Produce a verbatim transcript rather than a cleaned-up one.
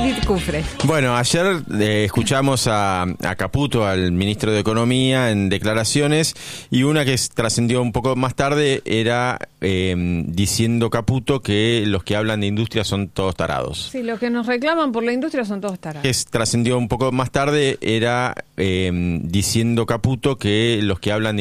David Cufre. Bueno, ayer eh, escuchamos a, a Caputo, al ministro de Economía, en declaraciones, y una que trascendió un poco más tarde era eh, diciendo Caputo que los que hablan de industria son todos tarados. Sí, los que nos reclaman por la industria son todos tarados. Que trascendió un poco más tarde era eh, diciendo Caputo que los que hablan de